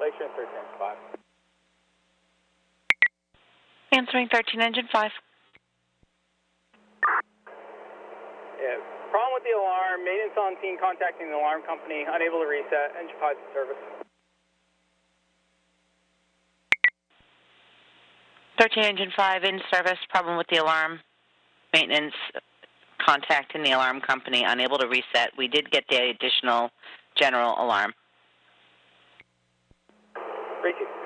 Lakeshore 13-5. Answering 13, engine 5. Yeah, problem with the alarm. Maintenance on scene contacting the alarm company. Unable to reset. Engine 5 in service. 13, engine 5 in service. Problem with the alarm. Maintenance contacting the alarm company. Unable to reset. We did get the additional general alarm. Thank you.